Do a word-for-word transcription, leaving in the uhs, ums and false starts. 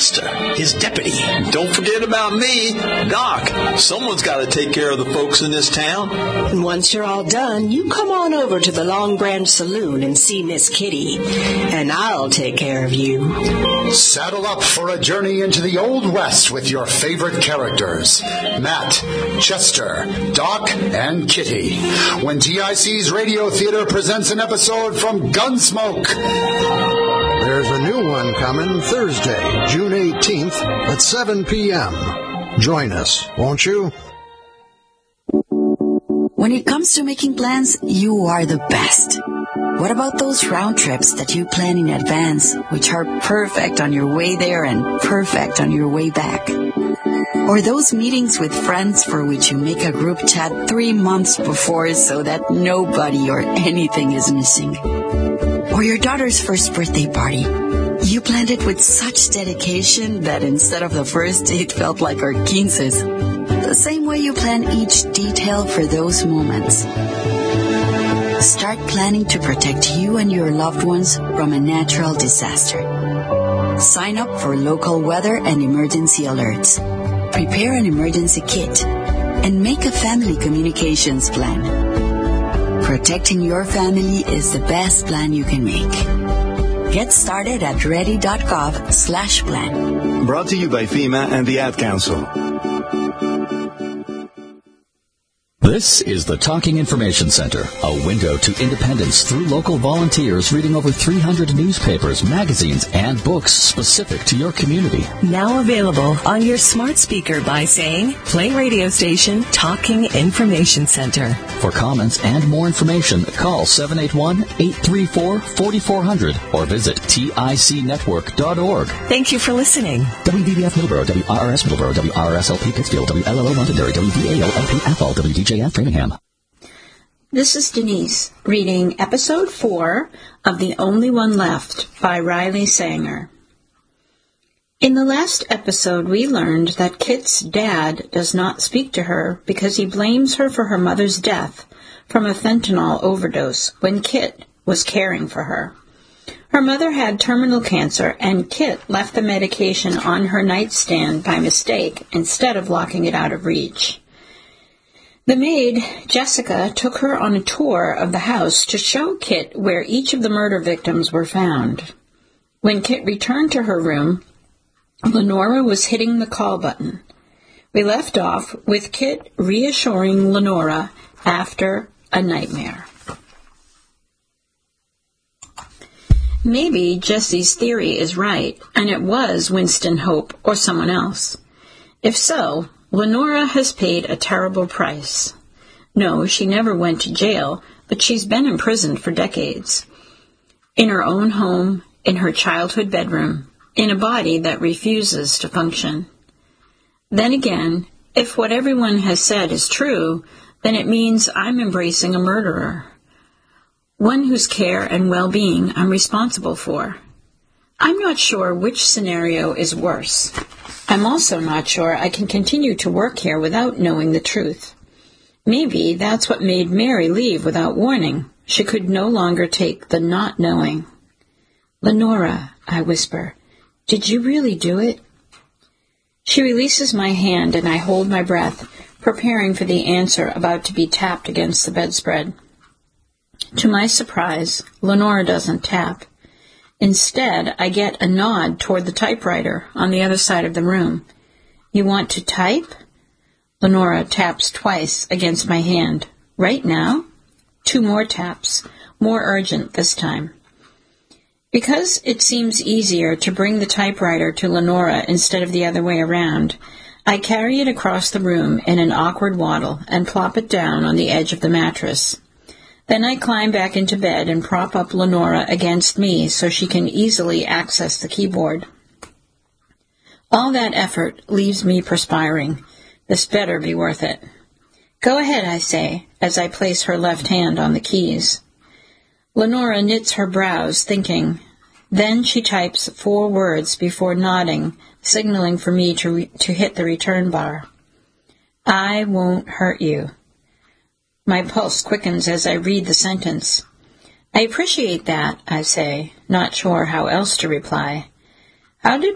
Chester, his deputy. Don't forget about me, Doc. Someone's got to take care of the folks in this town. And once you're all done, you come on over to the Long Branch Saloon and see Miss Kitty, and I'll take care of you. Saddle up for a journey into the Old West with your favorite characters, Matt, Chester, Doc, and Kitty, when T I C's Radio Theater presents an episode from Gunsmoke. There's a new one coming Thursday, June eighteenth at seven p.m. Join us, won't you? When it comes to making plans, you are the best. What about those round trips that you plan in advance, which are perfect on your way there and perfect on your way back? Or those meetings with friends for which you make a group chat three months before so that nobody or anything is missing? Or your daughter's first birthday party. You planned it with such dedication that instead of the first date felt like our quinces. The same way you plan each detail for those moments. Start planning to protect you and your loved ones from a natural disaster. Sign up for local weather and emergency alerts. Prepare an emergency kit. And make a family communications plan. Protecting your family is the best plan you can make. Get started at ready.gov slash plan. Brought to you by FEMA and the Ad Council. This is the Talking Information Center, a window to independence through local volunteers reading over three hundred newspapers, magazines, and books specific to your community. Now available on your smart speaker by saying, play radio station Talking Information Center. For comments and more information, call seven eight one, eight three four, four four zero zero or visit tic network dot org. Thank you for listening. W D B F Middleborough, W R R S Middleborough, W R R S L P Pittsfield, W L L O Londonderry, W D A O L P Athol, W D J F Framingham. This is Denise reading episode four of The Only One Left by Riley Sanger. In the last episode, we learned that Kit's dad does not speak to her because he blames her for her mother's death from a fentanyl overdose when Kit was caring for her. Her mother had terminal cancer, and Kit left the medication on her nightstand by mistake instead of locking it out of reach. The maid, Jessica, took her on a tour of the house to show Kit where each of the murder victims were found. When Kit returned to her room, Lenora was hitting the call button. We left off with Kit reassuring Lenora after a nightmare. Maybe Jesse's theory is right, and it was Winston Hope or someone else. If so, Lenora has paid a terrible price. No, she never went to jail, but she's been imprisoned for decades. In her own home, in her childhood bedroom, in a body that refuses to function. Then again, if what everyone has said is true, then it means I'm embracing a murderer. One whose care and well-being I'm responsible for. I'm not sure which scenario is worse. I'm also not sure I can continue to work here without knowing the truth. Maybe that's what made Mary leave without warning. She could no longer take the not knowing. Lenora, I whisper, did you really do it? She releases my hand and I hold my breath, preparing for the answer about to be tapped against the bedspread. To my surprise, Lenora doesn't tap. Instead, I get a nod toward the typewriter on the other side of the room. You want to type? Lenora taps twice against my hand. Right now? Two more taps, more urgent this time. Because it seems easier to bring the typewriter to Lenora instead of the other way around, I carry it across the room in an awkward waddle and plop it down on the edge of the mattress. Then I climb back into bed and prop up Lenora against me so she can easily access the keyboard. All that effort leaves me perspiring. This better be worth it. Go ahead, I say, as I place her left hand on the keys. Lenora knits her brows, thinking. Then she types four words before nodding, signaling for me to re- to hit the return bar. I won't hurt you. My pulse quickens as I read the sentence. I appreciate that, I say, not sure how else to reply. How did